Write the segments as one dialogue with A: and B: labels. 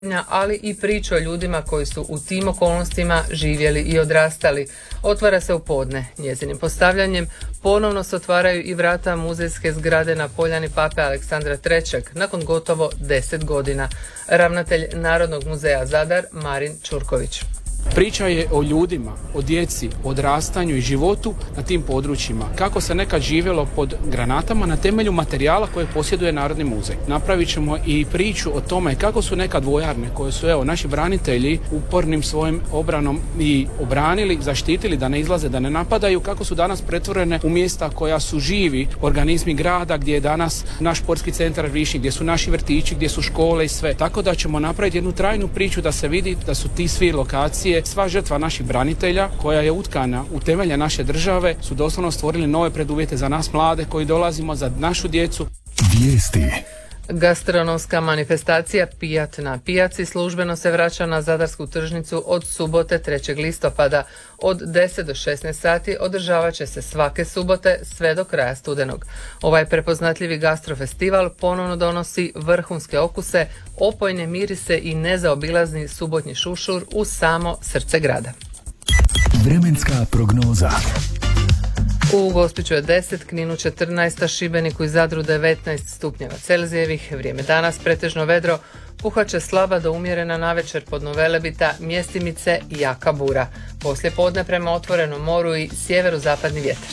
A: ali i priču o ljudima koji su u tim okolnostima živjeli i odrastali. Otvara se u podne. Njezinim postavljanjem ponovno se otvaraju i vrata muzejske zgrade na Poljani Pape Aleksandra III. Nakon gotovo 10 godina. Ravnatelj Narodnog muzeja Zadar Marin Čurković.
B: Priča je o ljudima, o djeci, odrastanju i životu na tim područjima. Kako se nekad živjelo pod granatama na temelju materijala koje posjeduje Narodni muzej. Napravit ćemo i priču o tome kako su nekad vojarne koje su naši branitelji upornim svojim obranom i obranili, zaštitili da ne izlaze, da ne napadaju, kako su danas pretvorene u mjesta koja su živi organizmi grada, gdje je danas naš sportski centar Višnjik, gdje su naši vrtići, gdje su škole i sve. Tako da ćemo napraviti jednu trajnu priču da se vidi da su ti svi lokacije sva žrtva naših branitelja koja je utkana u temelje naše države su doslovno stvorili nove preduvjete za nas mlade koji dolazimo, za našu djecu.
C: Vijesti.
A: Gastronomska manifestacija Pijat na pijaci službeno se vraća na Zadarsku tržnicu od subote 3. listopada. Od 10 do 16 sati održavat će se svake subote sve do kraja studenog. Ovaj prepoznatljivi gastrofestival ponovno donosi vrhunske okuse, opojne mirise i nezaobilazni subotnji šušur u samo srce grada.
C: Vremenska prognoza.
A: U Gospiću je 10, Kninu 14, Šibeniku i Zadru 19 stupnjeva Celzijevih. Vrijeme danas pretežno vedro, puhaće slaba do umjerena navečer pod Novelebita, mjestimice i jaka bura. Poslije podne prema otvorenom moru i sjeverozapadni vjetar.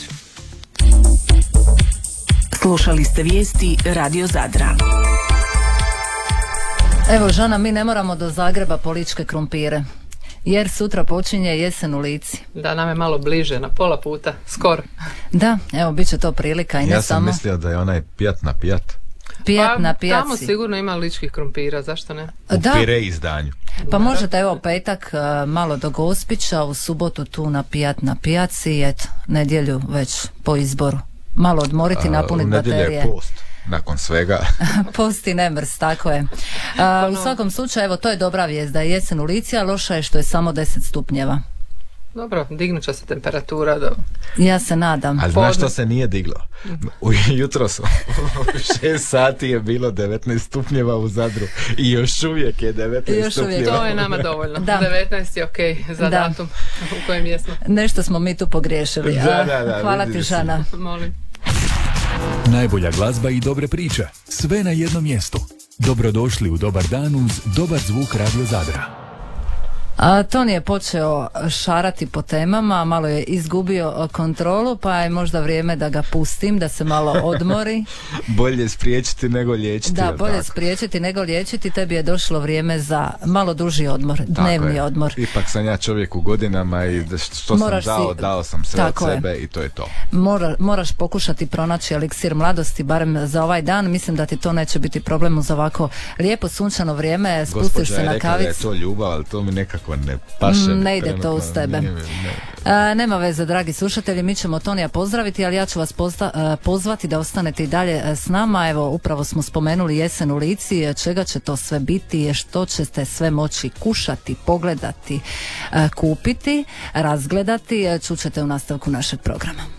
D: Slušali ste vijesti Radio Zadra.
E: Evo Žana, mi ne moramo do Zagreba po ličke krumpire. Jer sutra počinje jesen u Lici.
A: Da, nam je malo bliže, na pola puta, skoro.
E: Da, evo, bit će to prilika i ne samo...
F: Ja sam mislio da je onaj pijat na pijat.
E: Pijat na pijaci.
A: Tamo sigurno ima ličkih krumpira, zašto ne?
F: U pire izdanju.
E: Pa možete evo petak malo do Gospića, u subotu tu na pijat na pijaci i eto, nedjelju već po izboru. Malo odmoriti, napuniti baterije.
F: U nedjelje je post. Nakon svega.
E: Posti nemrs, tako je. U svakom slučaju, evo, to je dobra vijest da je jesen u Lici, a loša je što je samo 10 stupnjeva.
A: Dobro, dignut će se temperatura do...
E: Ja se nadam.
F: A znaš što se nije diglo? Jutros u 6 sati je bilo 19 stupnjeva u Zadru i još uvijek je 19 stupnjeva.
A: To je nama dovoljno. Da. 19 je ok za datum u kojem jesmo.
E: Nešto smo mi tu pogriješili.
F: Da,
E: hvala ti, Žana.
A: Molim.
C: Najbolja glazba i dobre priče. Sve na jednom mjestu. Dobrodošli u Dobar dan uz Dobar zvuk Radio Zadra.
E: Toni je počeo šarati po temama, malo je izgubio kontrolu, pa je možda vrijeme da ga pustim, da se malo odmori.
F: Bolje spriječiti nego liječiti.
E: Da, bolje spriječiti nego liječiti, tebi je došlo vrijeme za malo duži odmor, dnevni odmor.
F: Ipak sam ja čovjek u godinama i što sam dao sam sve od sebe i to je to.
E: Moraš pokušati pronaći eliksir mladosti, barem za ovaj dan, mislim da ti to neće biti problem uz ovako lijepo sunčano vrijeme, spustiš se na kavicu.
F: Da je to ljubav, ali to mi nekako ne paše.
E: Ne ide to uz tebe. Nema veze, dragi slušatelji, mi ćemo Tonija pozdraviti, ali ja ću vas pozvati da ostanete i dalje s nama. Evo, upravo smo spomenuli jesen u Lici, čega će to sve biti, što ćete sve moći kušati, pogledati, kupiti, razgledati, čućete u nastavku našeg programa.